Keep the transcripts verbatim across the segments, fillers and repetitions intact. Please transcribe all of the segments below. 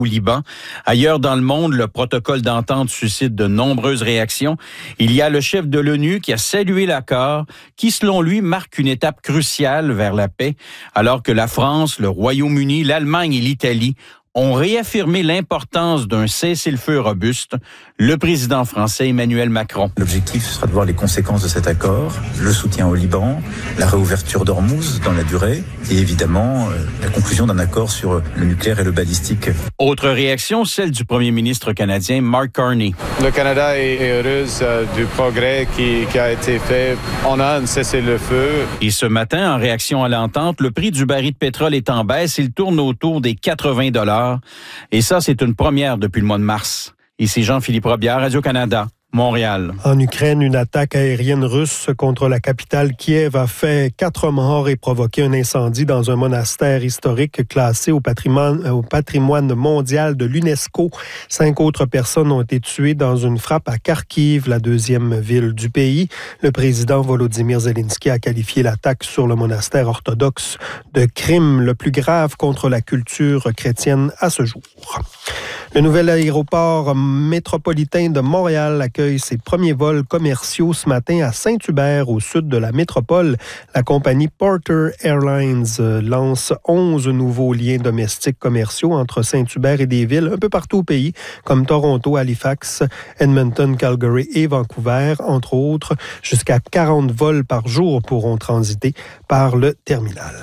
au Liban. Ailleurs dans le monde, le protocole d'entente suscite de nombreuses réactions. Il y a le chef de l'ONU qui a salué l'accord, qui selon lui marque une étape cruciale vers la paix, alors que la France, le Royaume-Uni, l'Allemagne et l'Italie ont réaffirmé l'importance d'un cessez-le-feu robuste. Le président français Emmanuel Macron. L'objectif sera de voir les conséquences de cet accord, le soutien au Liban, la réouverture d'Ormuz dans la durée et évidemment euh, la conclusion d'un accord sur le nucléaire et le balistique. Autre réaction, celle du premier ministre canadien Mark Carney. Le Canada est heureux euh, du progrès qui, qui a été fait. On a un cessez-le-feu. Et ce matin, en réaction à l'entente, le prix du baril de pétrole est en baisse. Il tourne autour des quatre-vingts dollars. Et ça, c'est une première depuis le mois de mars. Ici Jean-Philippe Robillard, Radio-Canada, Montréal. En Ukraine, une attaque aérienne russe contre la capitale Kiev a fait quatre morts et provoqué un incendie dans un monastère historique classé au patrimoine, au patrimoine mondial de l'UNESCO. Cinq autres personnes ont été tuées dans une frappe à Kharkiv, la deuxième ville du pays. Le président Volodymyr Zelensky a qualifié l'attaque sur le monastère orthodoxe de crime le plus grave contre la culture chrétienne à ce jour. Le nouvel aéroport métropolitain de Montréal accueille ses premiers vols commerciaux ce matin à Saint-Hubert, au sud de la métropole. La compagnie Porter Airlines lance onze nouveaux liens domestiques commerciaux entre Saint-Hubert et des villes un peu partout au pays, comme Toronto, Halifax, Edmonton, Calgary et Vancouver, entre autres. Jusqu'à quarante vols par jour pourront transiter par le terminal.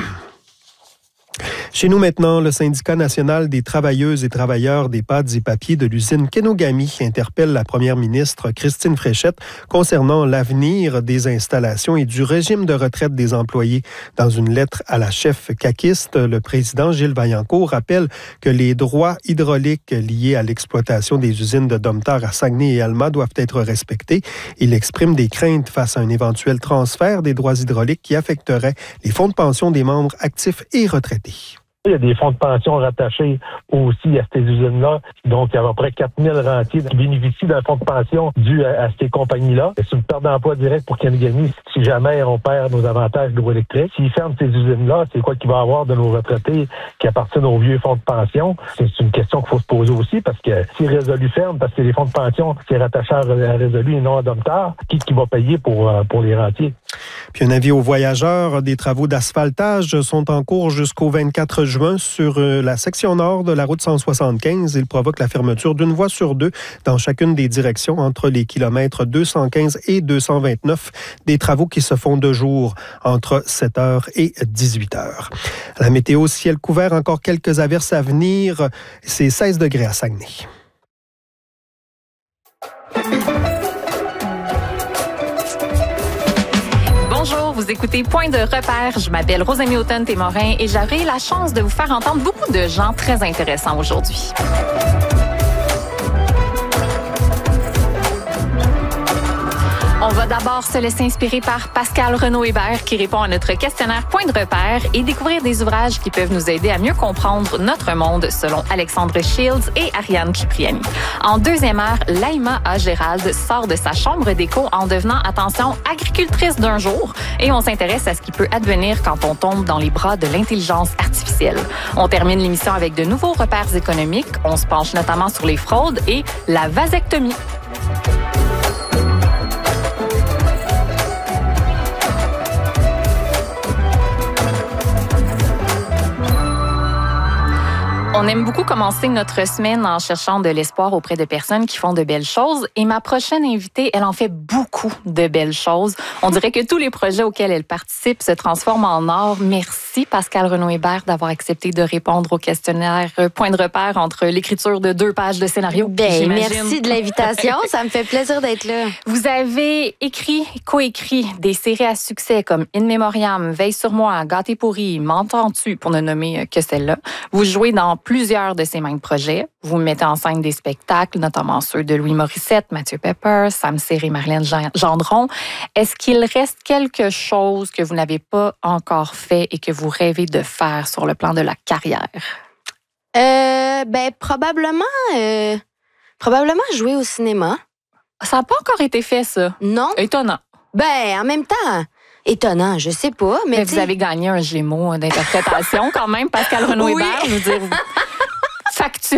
Chez nous maintenant, le syndicat national des travailleuses et travailleurs des pâtes et papiers de l'usine Kenogami interpelle la première ministre Christine Fréchette concernant l'avenir des installations et du régime de retraite des employés. Dans une lettre à la chef caquiste, le président Gilles Vaillancourt rappelle que les droits hydrauliques liés à l'exploitation des usines de Domtar à Saguenay et Alma doivent être respectés. Il exprime des craintes face à un éventuel transfert des droits hydrauliques qui affecterait les fonds de pension des membres actifs et retraités. Il y a des fonds de pension rattachés aussi à ces usines-là. Donc, il y a à peu près quatre mille rentiers qui bénéficient d'un fonds de pension dû à, à ces compagnies-là. C'est une perte d'emploi directe pour Kenogami si jamais on perd nos avantages d'hydroélectrique. S'ils ferment ces usines-là, c'est quoi qu'il va y avoir de nos retraités qui appartiennent aux vieux fonds de pension? C'est une question qu'il faut se poser aussi parce que si Résolu ferme, parce que les fonds de pension, c'est rattaché à Résolu et non à Domtar, qui, qui va payer pour, pour les rentiers? Puis un avis aux voyageurs, des travaux d'asphaltage sont en cours jusqu'au vingt-quatre juin sur la section nord de la route cent soixante-quinze. Il provoque la fermeture d'une voie sur deux dans chacune des directions entre les kilomètres deux cent quinze et deux cent vingt-neuf. Des travaux qui se font de jour entre sept heures et dix-huit heures. La météo, ciel couvert, encore quelques averses à venir. C'est seize degrés à Saguenay. Bonjour, vous écoutez Point de repère. Je m'appelle Rosamie Automne-Témorin et j'aurai la chance de vous faire entendre beaucoup de gens très intéressants aujourd'hui. On va d'abord se laisser inspirer par Pascal Renaud-Hébert qui répond à notre questionnaire Point de repère et découvrir des ouvrages qui peuvent nous aider à mieux comprendre notre monde selon Alexandre Shields et Ariane Cipriani. En deuxième heure, Laïma A. Gérald sort de sa chambre d'écho en devenant, attention, agricultrice d'un jour et on s'intéresse à ce qui peut advenir quand on tombe dans les bras de l'intelligence artificielle. On termine l'émission avec de nouveaux repères économiques. On se penche notamment sur les fraudes et la vasectomie. On aime beaucoup commencer notre semaine en cherchant de l'espoir auprès de personnes qui font de belles choses. Et ma prochaine invitée, elle en fait beaucoup de belles choses. On dirait que tous les projets auxquels elle participe se transforment en or. Merci Pascal Renaud-Hébert d'avoir accepté de répondre au questionnaire Point de repère entre l'écriture de deux pages de scénario. Ben, merci de l'invitation. Ça me fait plaisir d'être là. Vous avez écrit, coécrit des séries à succès comme In Memoriam, Veille sur moi, Gâté pourri, M'entends-tu, pour ne nommer que celle-là. Vous jouez dans plusieurs de ces mêmes projets. Vous mettez en scène des spectacles, notamment ceux de Louis Morissette, Mathieu Pepper, Sam Cyr et Marlène Gendron. Est-ce qu'il reste quelque chose que vous n'avez pas encore fait et que vous rêvez de faire sur le plan de la carrière? Euh, ben, probablement, euh, probablement jouer au cinéma. Ça n'a pas encore été fait, ça? Non. Étonnant. Ben, en même temps... Étonnant, je sais pas. Mais, mais vous avez gagné un Gémeaux d'interprétation quand même, Pascal Renaud-Hébert. Oui. Je veux dire, facture